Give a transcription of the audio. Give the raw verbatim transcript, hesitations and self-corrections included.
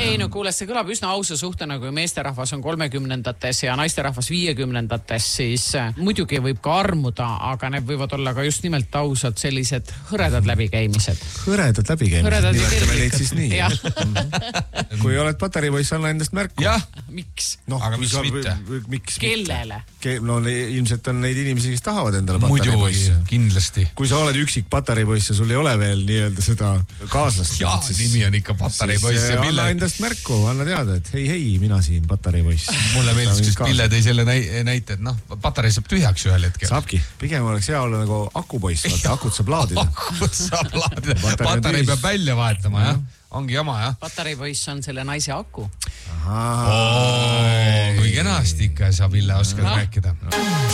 ei, no kuule, see kõlab üsna ausa suhtena, kui meesterahvas on kolmekümnendates ja naisterahvas viiekümnendates, siis muidugi võib ka armuda, aga need võivad olla ka just nimelt ausad sellised hõredad läbikäimised. Hõredad läbikäimised, nimetame neid siis nii. Kui oled patareipoiss, anna endast märku. Jah. Miks? No, aga miks mitte? Miks Kellele? Ke, no ilmselt on neid inimesi, kes tahavad endale patareipoisse. Muidu, kindlasti. Kui sa oled üksik patareipoiss ja sul ei ole veel nii-öelda seda kaaslast. Jaa, siis, nimi on ikka patareipoiss. Anna endast märku, anna teada, et hei, hei, mina siin patareipoiss. Mulle meeldis, kes Pille tõi selle näite, et noh, patarei saab tühjaks ühel hetkel. Saabki. Pigem oleks hea olla nagu akupoiss, vaata, akut saab laadida. Akut saab laadida. Patarei peab välja vahetama, jah? Ongi jama, jah? Patareipoiss on selle naise aku. Kui kenasti ikka saab Ille oskad rääkida.